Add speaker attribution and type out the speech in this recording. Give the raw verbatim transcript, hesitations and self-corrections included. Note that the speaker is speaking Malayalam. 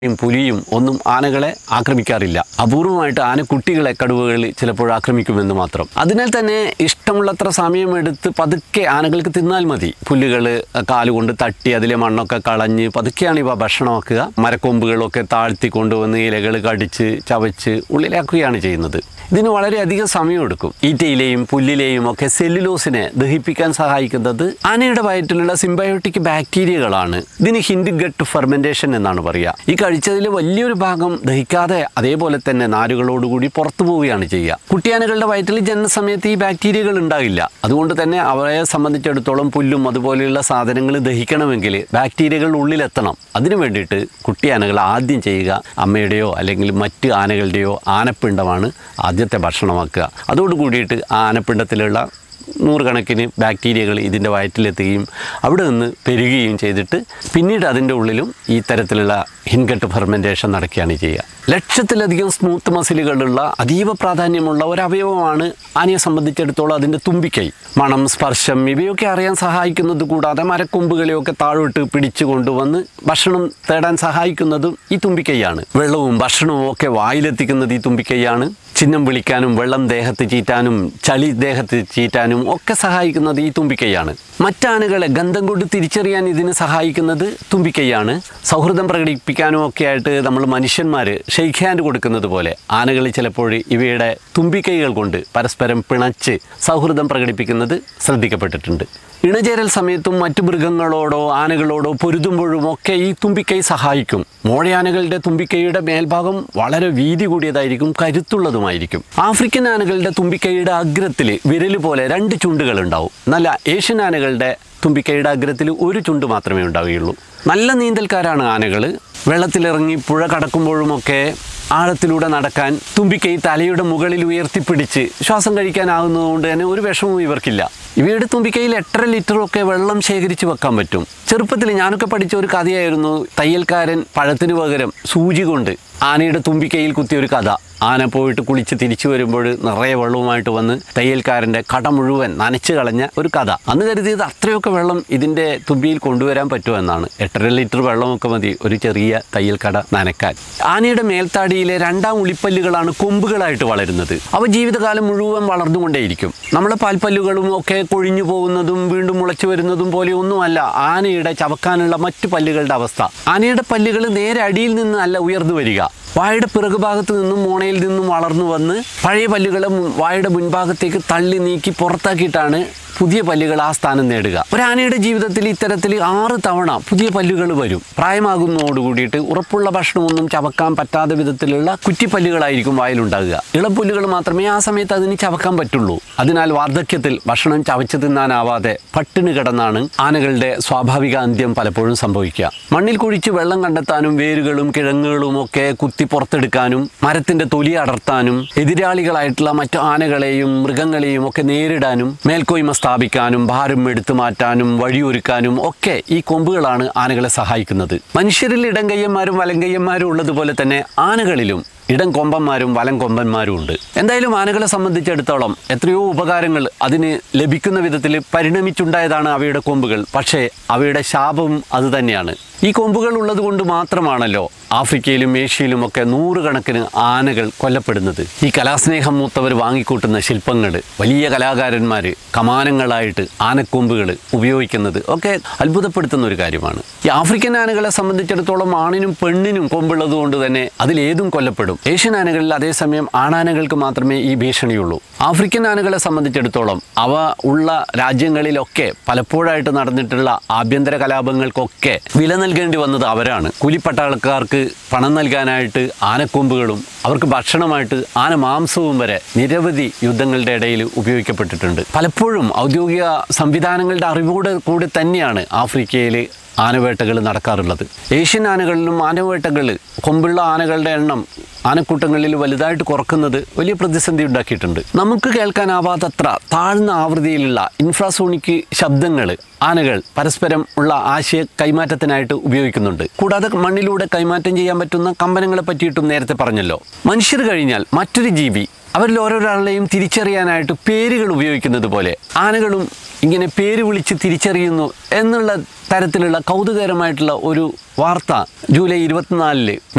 Speaker 1: പുലിയും ഒന്നും ആനകളെ ആക്രമിക്കാറില്ല. അപൂർവമായിട്ട് ആനക്കുട്ടികളെ കടുവകൾ ചിലപ്പോൾ ആക്രമിക്കുമെന്ന് മാത്രം. അതിനാൽ തന്നെ ഇഷ്ടമുള്ളത്ര സമയമെടുത്ത് പതുക്കെ ആനകൾക്ക് തിന്നാൽ മതി. പുല്ലുകൾ കാലുകൊണ്ട് തട്ടി അതിലെ മണ്ണൊക്കെ കളഞ്ഞ് പതുക്കെയാണ് ഇവ ഭക്ഷണമാക്കുക. മരക്കൊമ്പുകളൊക്കെ താഴ്ത്തി കൊണ്ടുവന്ന് ഇലകൾ കടിച്ച് ചവച്ച് ഉള്ളിലാക്കുകയാണ് ചെയ്യുന്നത്. ഇതിന് വളരെയധികം സമയമെടുക്കും. ഈറ്റയിലെയും പുല്ലിലെയും ഒക്കെ സെല്ലുലോസിനെ ദഹിപ്പിക്കാൻ സഹായിക്കുന്നത് ആനയുടെ വയറ്റിലുള്ള സിംബയോട്ടിക് ബാക്ടീരിയകളാണ്. ഇതിന് ഹിൻഡ് ഗട്ട് ഫെർമെന്റേഷൻ എന്നാണ് പറയുക. ഈ കഴിച്ചതിൽ വലിയൊരു ഭാഗം ദഹിക്കാതെ അതേപോലെ തന്നെ നാരുകളോടുകൂടി പുറത്തു പോവുകയാണ് ചെയ്യുക. കുട്ടിയാനകളുടെ വയറ്റിൽ ജനനസമയത്ത് ഈ ബാക്ടീരിയകൾ ഉണ്ടാകില്ല. അതുകൊണ്ട് തന്നെ അവയെ സംബന്ധിച്ചിടത്തോളം പുല്ലും അതുപോലെയുള്ള സാധനങ്ങൾ ദഹിക്കണമെങ്കിൽ ബാക്ടീരിയകൾ ഉള്ളിലെത്തണം. അതിനു വേണ്ടിയിട്ട് കുട്ടിയാനകൾ ആദ്യം ചെയ്യുക അമ്മയുടെയോ അല്ലെങ്കിൽ മറ്റ് ആനകളുടെയോ ആനപ്പിണ്ടമാണ് ആദ്യത്തെ ഭക്ഷണമാക്കുക. അതോടുകൂടിയിട്ട് ആ ആനപ്പിണ്ടത്തിലുള്ള നൂറുകണക്കിന് ബാക്ടീരിയകൾ ഇതിൻ്റെ വയറ്റിലെത്തുകയും അവിടെ നിന്ന് പെരുകുകയും ചെയ്തിട്ട് പിന്നീട് അതിൻ്റെ ഉള്ളിലും ഈ തരത്തിലുള്ള ഹിൻഗട്ട് ഫെർമെൻറ്റേഷൻ നടക്കുകയാണ് ചെയ്യുക. ലക്ഷത്തിലധികം സ്മൂത്ത് മസിലുകളുള്ള അതീവ പ്രാധാന്യമുള്ള ഒരവയവമാണ് ആനയെ സംബന്ധിച്ചിടത്തോളം അതിൻ്റെ തുമ്പിക്കൈ. മണം, സ്പർശം ഇവയൊക്കെ അറിയാൻ സഹായിക്കുന്നത് കൂടാതെ മരക്കൊമ്പുകളെയൊക്കെ താഴോട്ട് പിടിച്ചു കൊണ്ടുവന്ന് ഭക്ഷണം തേടാൻ സഹായിക്കുന്നതും ഈ തുമ്പിക്കൈയാണ്. വെള്ളവും ഭക്ഷണവും ഒക്കെ വായിലെത്തിക്കുന്നത് ഈ തുമ്പിക്കൈയാണ്. ചിഹ്നം വിളിക്കാനും വെള്ളം ദേഹത്ത് ചീറ്റാനും ചളി ദേഹത്ത് ചീറ്റാനും ഒക്കെ സഹായിക്കുന്നത് ഈ തുമ്പിക്കൈയാണ്. മറ്റാനകളെ ഗന്ധം കൊണ്ട് തിരിച്ചറിയാൻ ഇതിന് സഹായിക്കുന്നത് തുമ്പിക്കൈയാണ്. സൗഹൃദം പ്രകടിപ്പിക്കാനും ഒക്കെ ആയിട്ട് നമ്മൾ മനുഷ്യന്മാർ ഷെയ്ക്ക് ഹാൻഡ് കൊടുക്കുന്നത് പോലെ ആനകൾ ചിലപ്പോൾ ഇവയുടെ തുമ്പിക്കൈകൾ കൊണ്ട് പരസ്പരം പിണച്ച് സൗഹൃദം പ്രകടിപ്പിക്കുന്നത് ശ്രദ്ധിക്കപ്പെട്ടിട്ടുണ്ട്. ഇണചേരൽ സമയത്തും മറ്റു മൃഗങ്ങളോടോ ആനകളോടോ പൊരുതുമ്പോഴും ഒക്കെ ഈ തുമ്പിക്കൈ സഹായിക്കും. മോഴയാനകളുടെ തുമ്പിക്കൈയുടെ മേൽഭാഗം വളരെ വീതി കൂടിയതായിരിക്കും, കരുത്തുള്ളതുമായിരിക്കും. ആഫ്രിക്കൻ ആനകളുടെ തുമ്പിക്കൈയുടെ അഗ്രത്തിൽ വിരൽ പോലെ രണ്ട് ചുണ്ടുകൾ ഉണ്ടാവും. എന്നാൽ ഏഷ്യൻ ആനകളുടെ തുമ്പിക്കൈയുടെ അഗ്രത്തിൽ ഒരു ചുണ്ട് മാത്രമേ ഉണ്ടാവുകയുള്ളൂ. നല്ല നീന്തൽക്കാരാണ് ആനകൾ. വെള്ളത്തിലിറങ്ങി പുഴ കടക്കുമ്പോഴുമൊക്കെ ആഴത്തിലൂടെ നടക്കാൻ തുമ്പിക്കൈ തലയുടെ മുകളിൽ ഉയർത്തിപ്പിടിച്ച് ശ്വാസം കഴിക്കാനാവുന്നതുകൊണ്ട് തന്നെ ഒരു വിഷമവും ഇവർക്കില്ല. ഇവയുടെ തുമ്പിക്കൈയിൽ എട്ടര ലിറ്ററൊക്കെ വെള്ളം ശേഖരിച്ച് വെക്കാൻ പറ്റും. ചെറുപ്പത്തിൽ ഞാനൊക്കെ പഠിച്ച ഒരു കഥയായിരുന്നു, തയ്യൽക്കാരൻ പഴത്തിന് പകരം സൂചി കൊണ്ട് ആനയുടെ തുമ്പിക്കൈയിൽ കുത്തിയൊരു കഥ. ആന പോയിട്ട് കുളിച്ച് തിരിച്ചു വരുമ്പോൾ നിറയെ വെള്ളവുമായിട്ട് വന്ന് തയ്യൽക്കാരൻ്റെ കട മുഴുവൻ നനച്ച് കളഞ്ഞ ഒരു കഥ. അന്ന് കരുതിയത് അത്രയൊക്കെ വെള്ളം ഇതിൻ്റെ തുമ്പിയിൽ കൊണ്ടുവരാൻ പറ്റുമെന്നാണ്. എട്ടര ലിറ്റർ വെള്ളമൊക്കെ മതി ഒരു ചെറിയ തയ്യൽക്കട നനക്കാൻ. ആനയുടെ മേൽത്താടിയിലെ രണ്ടാം ഉളിപ്പല്ലുകളാണ് കൊമ്പുകളായിട്ട് വളരുന്നത്. അവ ജീവിതകാലം മുഴുവൻ വളർന്നുകൊണ്ടേയിരിക്കും. നമ്മളെ പാൽപ്പല്ലുകളും ഒക്കെ കൊഴിഞ്ഞു പോകുന്നതും വീണ്ടും മുളച്ചു വരുന്നതും പോലെയൊന്നുമല്ല ആനയുടെ ചവക്കാനുള്ള മറ്റു പല്ലുകളുടെ അവസ്ഥ. ആനയുടെ പല്ലുകൾ നേരെ അടിയിൽ നിന്ന് അല്ല ഉയർന്നു വരിക, വായുടെ പിറകുഭാഗത്ത് നിന്നും മോണയിൽ നിന്നും വളർന്നു വന്ന് പഴയ പല്ലുകളെ വായുടെ മുൻഭാഗത്തേക്ക് തള്ളി നീക്കി പുറത്താക്കിയിട്ടാണ് പുതിയ പല്ലുകൾ ആ സ്ഥാനം നേടുക. ഒരു ആനയുടെ ജീവിതത്തിൽ ഇത്തരത്തിൽ ആറ് തവണ പുതിയ പല്ലുകൾ വരും. പ്രായമാകുന്നതോടുകൂടിയിട്ട് ഉറപ്പുള്ള ഭക്ഷണമൊന്നും ചവക്കാൻ പറ്റാത്ത വിധത്തിലുള്ള കുറ്റിപ്പല്ലുകളായിരിക്കും വായിലുണ്ടാകുക. ഇളപ്പുല്ലുകൾ മാത്രമേ ആ സമയത്ത് അതിന് ചവക്കാൻ പറ്റുള്ളൂ. അതിനാൽ വാർദ്ധക്യത്തിൽ ഭക്ഷണം ചവച്ച് തിന്നാനാവാതെ പട്ടിണി കിടന്നാണ് ആനകളുടെ സ്വാഭാവിക അന്ത്യം പലപ്പോഴും സംഭവിക്കുക. മണ്ണിൽ കുഴിച്ച് വെള്ളം കണ്ടെത്താനും വേരുകളും കിഴങ്ങുകളും ഒക്കെ കുത്തി പുറത്തെടുക്കാനും മരത്തിന്റെ തൊലി അടർത്താനും എതിരാളികളായിട്ടുള്ള മറ്റു ആനകളെയും മൃഗങ്ങളെയും ഒക്കെ നേരിടാനും മേൽക്കോയ്മ സ്ഥാപിക്കാനും ഭാരം എടുത്തു മാറ്റാനും വഴിയൊരുക്കാനും ഒക്കെ ഈ കൊമ്പുകളാണ് ആനകളെ സഹായിക്കുന്നത്. മനുഷ്യരിൽ ഇടംകയ്യന്മാരും വലംകയ്യന്മാരും ഉള്ളതുപോലെ തന്നെ ആനകളിലും ഇടം കൊമ്പന്മാരും വലം കൊമ്പന്മാരും ഉണ്ട്. എന്തായാലും ആനകളെ സംബന്ധിച്ചിടത്തോളം എത്രയോ ഉപകാരങ്ങൾ അതിന് ലഭിക്കുന്ന വിധത്തിൽ പരിണമിച്ചുണ്ടായതാണ് അവയുടെ കൊമ്പുകൾ. പക്ഷേ അവയുടെ ശാപവും അതുതന്നെയാണ്. ഈ കൊമ്പുകൾ ഉള്ളത് കൊണ്ട് മാത്രമാണല്ലോ ആഫ്രിക്കയിലും ഏഷ്യയിലും ഒക്കെ നൂറുകണക്കിന് ആനകൾ കൊല്ലപ്പെടുന്നത്. ഈ കലാസ്നേഹം മൂത്തവർ വാങ്ങിക്കൂട്ടുന്ന ശില്പങ്ങൾ, വലിയ കലാകാരന്മാർ കമാനങ്ങളായിട്ട് ആനക്കൊമ്പുകൾ ഉപയോഗിക്കുന്നത് ഒക്കെ അത്ഭുതപ്പെടുത്തുന്ന ഒരു കാര്യമാണ്. ഈ ആഫ്രിക്കൻ ആനകളെ സംബന്ധിച്ചിടത്തോളം ആണിനും പെണ്ണിനും കൊമ്പുള്ളത് കൊണ്ട് തന്നെ അതിലേതും കൊല്ലപ്പെടും. ഏഷ്യൻ ആനകളിൽ അതേസമയം ആണാനകൾക്ക് മാത്രമേ ഈ ഭീഷണിയുള്ളൂ. ആഫ്രിക്കൻ ആനകളെ സംബന്ധിച്ചിടത്തോളം അവ ഉള്ള രാജ്യങ്ങളിലൊക്കെ പലപ്പോഴായിട്ട് നടന്നിട്ടുള്ള ആഭ്യന്തര കലാപങ്ങൾക്കൊക്കെ വില നൽകേണ്ടി വന്നത് അവരാണ്. കൂലിപ്പട്ടാളക്കാർക്ക് പണം നൽകാനായിട്ട് ആനക്കൊമ്പുകളും അവർക്ക് ഭക്ഷണമായിട്ട് ആന മാംസവും വരെ നിരവധി യുദ്ധങ്ങളുടെ ഇടയിൽ ഉപയോഗിക്കപ്പെട്ടിട്ടുണ്ട്. പലപ്പോഴും ഔദ്യോഗിക സംവിധാനങ്ങളുടെ അറിവോട് കൂടി തന്നെയാണ് ആഫ്രിക്കയിൽ ആനവേട്ടകൾ നടക്കാറുള്ളത്. ഏഷ്യൻ ആനകളിലും ആനവേട്ടകൾ കൊമ്പുള്ള ആനകളുടെ എണ്ണം ആനക്കൂട്ടങ്ങളിൽ വലുതായിട്ട് കുറക്കുന്നത് വലിയ പ്രതിസന്ധി ഉണ്ടാക്കിയിട്ടുണ്ട്. നമുക്ക് കേൾക്കാനാവാത്തത്ര താഴ്ന്ന ആവൃത്തിയിലുള്ള ഇൻഫ്രാസോണിക് ശബ്ദങ്ങൾ ആനകൾ പരസ്പരം ഉള്ള ആശയ കൈമാറ്റത്തിനായിട്ട് ഉപയോഗിക്കുന്നുണ്ട്. കൂടാതെ മണ്ണിലൂടെ കൈമാറ്റം ചെയ്യാൻ പറ്റുന്ന കമ്പനങ്ങളെ പറ്റിയിട്ടും നേരത്തെ പറഞ്ഞല്ലോ. മനുഷ്യർ കഴിഞ്ഞാൽ മറ്റൊരു ജീവി അവരിൽ ഓരോരാളെയും തിരിച്ചറിയാനായിട്ട് പേരുകൾ ഉപയോഗിക്കുന്നത് പോലെ ആനകളും ഇങ്ങനെ പേര് വിളിച്ച് തിരിച്ചറിയുന്നു എന്നുള്ള തരത്തിലുള്ള കൗതുകകരമായിട്ടുള്ള ഒരു വാർത്ത ജൂലൈ ഇരുപത്തിനാലില്